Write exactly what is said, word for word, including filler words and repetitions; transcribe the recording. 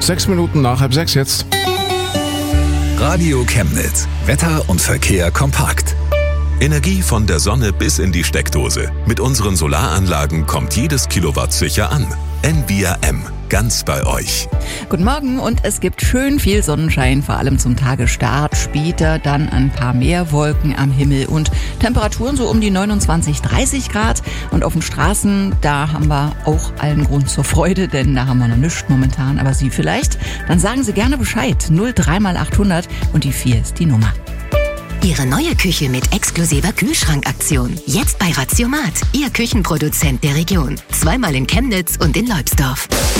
Sechs Minuten nach halb sechs jetzt. Radio Chemnitz. Wetter und Verkehr kompakt. Energie von der Sonne bis in die Steckdose. Mit unseren Solaranlagen kommt jedes Kilowatt sicher an. N V R M. Ganz bei euch. Guten Morgen und es gibt schön viel Sonnenschein, vor allem zum Tagesstart. Später dann ein paar mehr Wolken am Himmel und Temperaturen so um die neunundzwanzig, dreißig Grad. Und auf den Straßen, da haben wir auch allen Grund zur Freude, denn da haben wir noch nichts momentan. Aber Sie vielleicht? Dann sagen Sie gerne Bescheid. null drei mal achthundert und die vier ist die Nummer. Ihre neue Küche mit exklusiver Kühlschrankaktion. Jetzt bei Ratiomat, Ihr Küchenproduzent der Region. Zweimal in Chemnitz und in Leubsdorf.